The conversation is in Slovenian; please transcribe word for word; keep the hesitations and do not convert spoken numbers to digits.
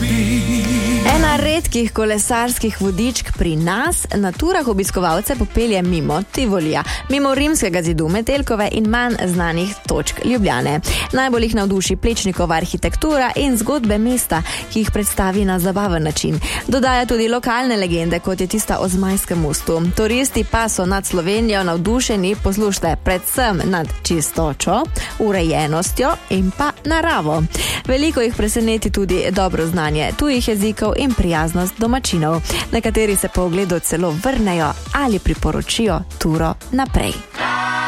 Ena redkih kolesarskih vodičk pri nas na turah obiskovalce popelje mimo Tivolija, mimo Rimskega zidu, Metelkove in manj znanih točk Ljubljane. Najbolj jih navduši Plečnikova arhitektura in zgodbe mesta, ki jih predstavi na zabaven način. Dodaja tudi lokalne legende, kot je tista o Zmajskem mostu. Turisti pa so nad Slovenijo navdušeni, poslušajte, predvsem nad čistočo, urejenostjo in pa naravo. Veliko jih preseneti tudi dobro znanje tujih jezikov in prijaznost domačinov. Nekateri se po ogledu celo vrnejo ali priporočijo turo naprej.